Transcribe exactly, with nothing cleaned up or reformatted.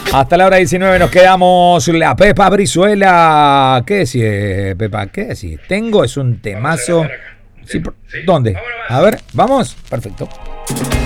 Hasta la hora diecinueve nos quedamos. La Pepa Brizuela. ¿Qué decís, Pepa? ¿Qué decís? Tengo es un temazo. Sí, ¿dónde? A ver, ¿vamos? Perfecto.